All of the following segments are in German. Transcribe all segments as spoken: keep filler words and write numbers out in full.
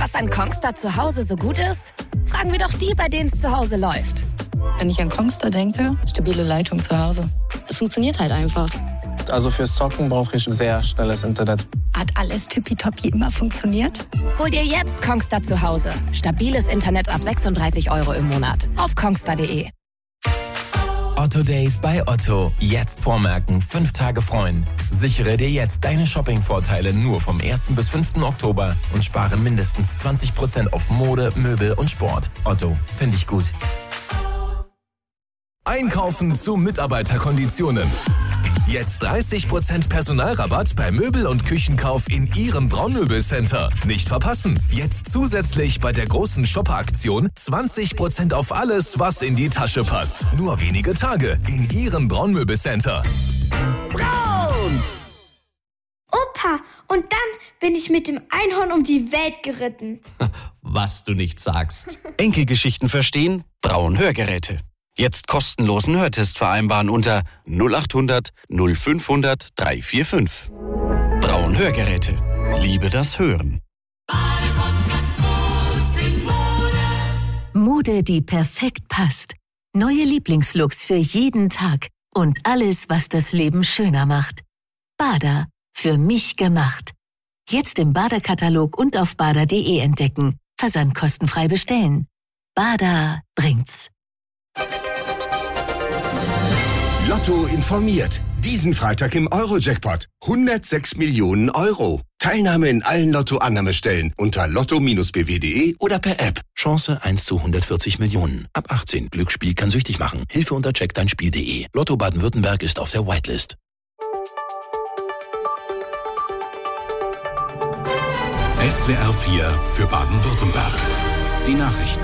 Was an Kongstar zu Hause so gut ist? Fragen wir doch die, bei denen es zu Hause läuft. Wenn ich an Kongstar denke, stabile Leitung zu Hause. Es funktioniert halt einfach. Also fürs Zocken brauche ich sehr schnelles Internet. Hat alles tippitoppi immer funktioniert? Hol dir jetzt Kongstar zu Hause. Stabiles Internet ab sechsunddreißig Euro im Monat. Auf kongstar punkt de. Otto Days bei Otto. Jetzt vormerken, fünf Tage freuen. Sichere dir jetzt deine Shopping-Vorteile nur vom ersten bis fünften Oktober und spare mindestens zwanzig Prozent auf Mode, Möbel und Sport. Otto, finde ich gut. Einkaufen zu Mitarbeiterkonditionen. Jetzt dreißig Prozent Personalrabatt bei Möbel- und Küchenkauf in Ihrem Braunmöbelcenter. Nicht verpassen. Jetzt zusätzlich bei der großen Shopper-Aktion zwanzig Prozent auf alles, was in die Tasche passt. Nur wenige Tage in Ihrem Braunmöbelcenter. Braun! Opa, und dann bin ich mit dem Einhorn um die Welt geritten. Was du nicht sagst. Enkelgeschichten verstehen? Braun Hörgeräte. Jetzt kostenlosen Hörtest vereinbaren unter null acht hundert null fünfhundert dreihundertfünfundvierzig. Braun Hörgeräte. Liebe das Hören. Mode, die perfekt passt. Neue Lieblingslooks für jeden Tag. Und alles, was das Leben schöner macht. Bada. Für mich gemacht. Jetzt im Bada-Katalog und auf bada punkt de entdecken. Versand kostenfrei bestellen. Bada bringt's. Lotto informiert. Diesen Freitag im Euro-Jackpot. hundertsechs Millionen Euro. Teilnahme in allen Lotto-Annahmestellen unter lotto bindestrich b w punkt de oder per App. Chance eins zu hundertvierzig Millionen. Ab achtzehn. Glücksspiel kann süchtig machen. Hilfe unter check dein spiel punkt de. Lotto Baden-Württemberg ist auf der Whitelist. S W R vier für Baden-Württemberg. Die Nachrichten.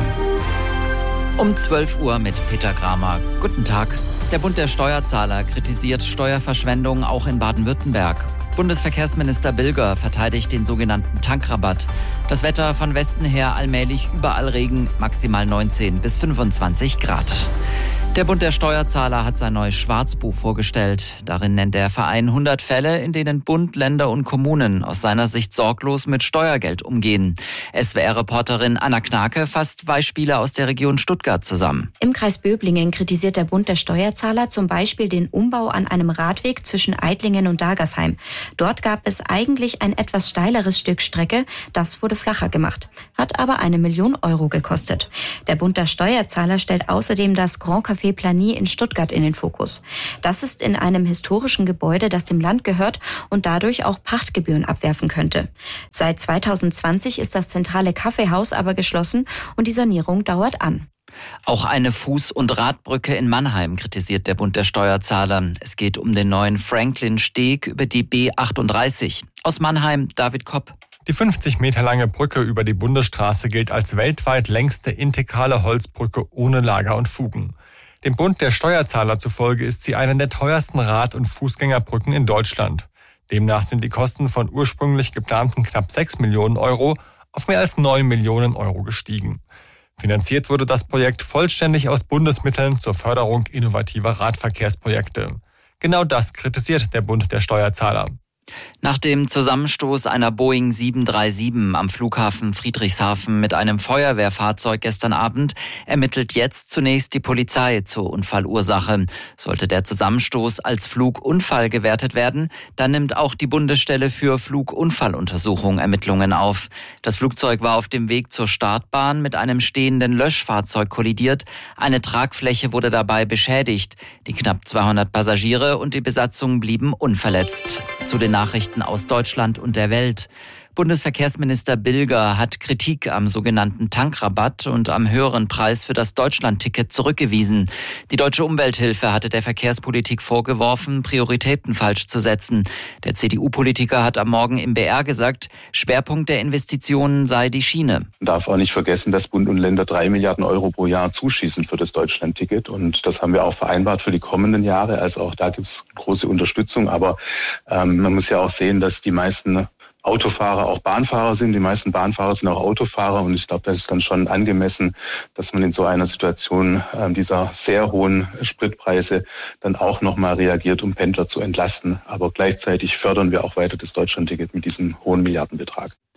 Um zwölf Uhr mit Peter Kramer. Guten Tag. Der Bund der Steuerzahler kritisiert Steuerverschwendung auch in Baden-Württemberg. Bundesverkehrsminister Bilger verteidigt den sogenannten Tankrabatt. Das Wetter von Westen her allmählich überall Regen, maximal neunzehn bis fünfundzwanzig Grad. Der Bund der Steuerzahler hat sein neues Schwarzbuch vorgestellt. Darin nennt der Verein hundert Fälle, in denen Bund, Länder und Kommunen aus seiner Sicht sorglos mit Steuergeld umgehen. S W R-Reporterin Anna Knake fasst Beispiele aus der Region Stuttgart zusammen. Im Kreis Böblingen kritisiert der Bund der Steuerzahler zum Beispiel den Umbau an einem Radweg zwischen Eidlingen und Dagersheim. Dort gab es eigentlich ein etwas steileres Stück Strecke, das wurde flacher gemacht, hat aber eine Million Euro gekostet. Der Bund der Steuerzahler stellt außerdem das Grand Café Planie in Stuttgart in den Fokus. Das ist in einem historischen Gebäude, das dem Land gehört und dadurch auch Pachtgebühren abwerfen könnte. Seit zweitausendzwanzig ist das zentrale Kaffeehaus aber geschlossen und die Sanierung dauert an. Auch eine Fuß- und Radbrücke in Mannheim kritisiert der Bund der Steuerzahler. Es geht um den neuen Franklin-Steg über die B achtunddreißig. Aus Mannheim, David Kopp. Die fünfzig Meter lange Brücke über die Bundesstraße gilt als weltweit längste integrale Holzbrücke ohne Lager und Fugen. Dem Bund der Steuerzahler zufolge ist sie eine der teuersten Rad- und Fußgängerbrücken in Deutschland. Demnach sind die Kosten von ursprünglich geplanten knapp sechs Millionen Euro auf mehr als neun Millionen Euro gestiegen. Finanziert wurde das Projekt vollständig aus Bundesmitteln zur Förderung innovativer Radverkehrsprojekte. Genau das kritisiert der Bund der Steuerzahler. Nach dem Zusammenstoß einer Boeing sieben drei sieben am Flughafen Friedrichshafen mit einem Feuerwehrfahrzeug gestern Abend ermittelt jetzt zunächst die Polizei zur Unfallursache. Sollte der Zusammenstoß als Flugunfall gewertet werden, dann nimmt auch die Bundesstelle für Flugunfalluntersuchung Ermittlungen auf. Das Flugzeug war auf dem Weg zur Startbahn mit einem stehenden Löschfahrzeug kollidiert. Eine Tragfläche wurde dabei beschädigt. Die knapp zweihundert Passagiere und die Besatzung blieben unverletzt. Zu den Nachrichten aus Deutschland und der Welt. Bundesverkehrsminister Bilger hat Kritik am sogenannten Tankrabatt und am höheren Preis für das Deutschlandticket zurückgewiesen. Die Deutsche Umwelthilfe hatte der Verkehrspolitik vorgeworfen, Prioritäten falsch zu setzen. Der C D U-Politiker hat am Morgen im B R gesagt, Schwerpunkt der Investitionen sei die Schiene. Man darf auch nicht vergessen, dass Bund und Länder drei Milliarden Euro pro Jahr zuschießen für das Deutschlandticket. Und das haben wir auch vereinbart für die kommenden Jahre. Also auch da gibt es große Unterstützung. Aber ähm, man muss ja auch sehen, dass die meisten Autofahrer auch Bahnfahrer sind. Die meisten Bahnfahrer sind auch Autofahrer. Und ich glaube, das ist dann schon angemessen, dass man in so einer Situation äh, dieser sehr hohen Spritpreise dann auch nochmal reagiert, um Pendler zu entlasten. Aber gleichzeitig fördern wir auch weiter das Deutschlandticket mit diesem hohen Milliardenbetrag.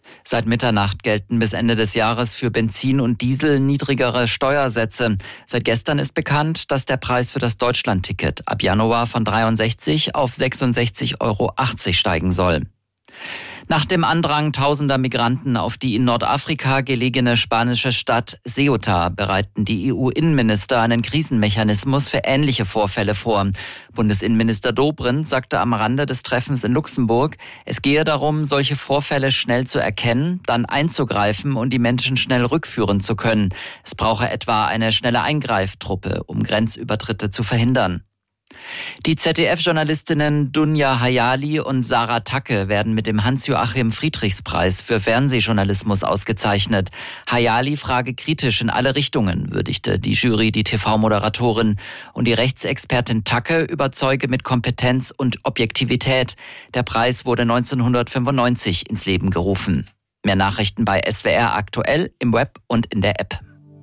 Seit Mitternacht gelten bis Ende des Jahres für Benzin und Diesel niedrigere Steuersätze. Seit gestern ist bekannt, dass der Preis für das Deutschlandticket ab Januar von dreiundsechzig auf sechsundsechzig Euro achtzig steigen soll. Nach dem Andrang tausender Migranten auf die in Nordafrika gelegene spanische Stadt Ceuta bereiten die E U-Innenminister einen Krisenmechanismus für ähnliche Vorfälle vor. Bundesinnenminister Dobrindt sagte am Rande des Treffens in Luxemburg, es gehe darum, solche Vorfälle schnell zu erkennen, dann einzugreifen und die Menschen schnell rückführen zu können. Es brauche etwa eine schnelle Eingreiftruppe, um Grenzübertritte zu verhindern. Die Z D F-Journalistinnen Dunja Hayali und Sarah Tacke werden mit dem Hans-Joachim-Friedrichs-Preis für Fernsehjournalismus ausgezeichnet. Hayali frage kritisch in alle Richtungen, würdigte die Jury die T V-Moderatorin. Und die Rechtsexpertin Tacke überzeuge mit Kompetenz und Objektivität. Der Preis wurde neunzehnhundertfünfundneunzig ins Leben gerufen. Mehr Nachrichten bei S W R aktuell, im Web und in der App.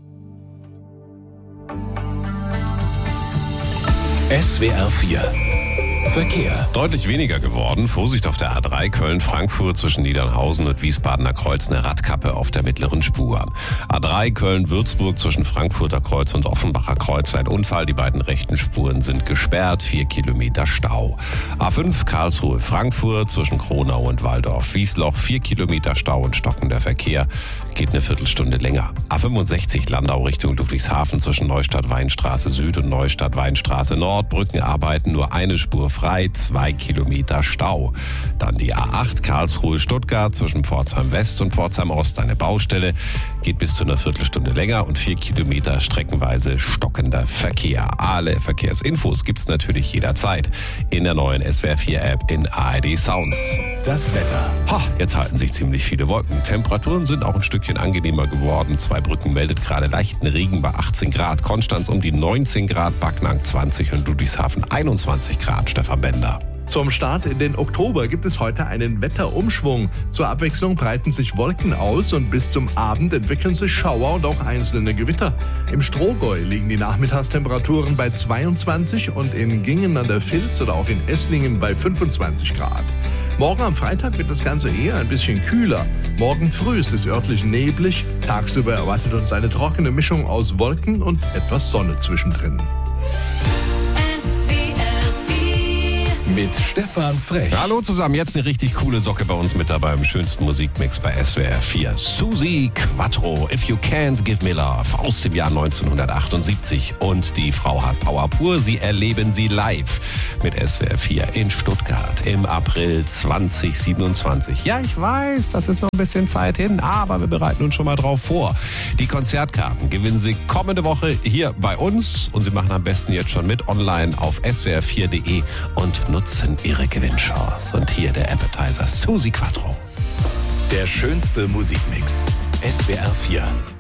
S W R vier Verkehr. Deutlich weniger geworden. Vorsicht auf der A drei Köln-Frankfurt zwischen Niedernhausen und Wiesbadener Kreuz, eine Radkappe auf der mittleren Spur. A drei Köln-Würzburg zwischen Frankfurter Kreuz und Offenbacher Kreuz ein Unfall. Die beiden rechten Spuren sind gesperrt. Vier Kilometer Stau. A fünf Karlsruhe-Frankfurt zwischen Kronau und Waldorf-Wiesloch. Vier Kilometer Stau und stockender Verkehr. Geht eine Viertelstunde länger. A fünfundsechzig Landau Richtung Ludwigshafen zwischen Neustadt-Weinstraße Süd und Neustadt-Weinstraße Nord. Brückenarbeiten, nur eine Spur frei, zwei Kilometer Stau. Dann die A acht Karlsruhe-Stuttgart zwischen Pforzheim West und Pforzheim Ost, eine Baustelle. Geht bis zu einer Viertelstunde länger und vier Kilometer streckenweise stockender Verkehr. Alle Verkehrsinfos gibt's natürlich jederzeit in der neuen S W R vier App in A R D Sounds. Das Wetter. Ha, jetzt halten sich ziemlich viele Wolken. Temperaturen sind auch ein Stückchen angenehmer geworden. Zweibrücken meldet gerade leichten Regen bei achtzehn Grad. Konstanz um die neunzehn Grad, Backnang zwanzig und Ludwigshafen einundzwanzig Grad. Stefan Bender. Zum Start in den Oktober gibt es heute einen Wetterumschwung. Zur Abwechslung breiten sich Wolken aus und bis zum Abend entwickeln sich Schauer und auch einzelne Gewitter. Im Strohgäu liegen die Nachmittagstemperaturen bei zweiundzwanzig und in Gingen an der Vilz oder auch in Esslingen bei fünfundzwanzig Grad. Morgen am Freitag wird das Ganze eher ein bisschen kühler. Morgen früh ist es örtlich neblig. Tagsüber erwartet uns eine trockene Mischung aus Wolken und etwas Sonne zwischendrin. Mit Stefan Frech. Hallo zusammen, jetzt eine richtig coole Socke bei uns mit dabei im schönsten Musikmix bei S W R vier. Suzi Quattro, If You Can't Give Me Love, aus dem Jahr neunzehnhundertachtundsiebzig. Und die Frau hat Power pur, sie erleben sie live mit S W R vier in Stuttgart im April zweitausendsiebenundzwanzig. Ja, ich weiß, das ist noch ein bisschen Zeit hin, aber wir bereiten uns schon mal drauf vor. Die Konzertkarten gewinnen Sie kommende Woche hier bei uns und Sie machen am besten jetzt schon mit online auf S W R vier punkt de und nutzen Ihre Gewinnchance. Und hier der Appetizer Suzi Quattro. Der schönste Musikmix. S W R vier.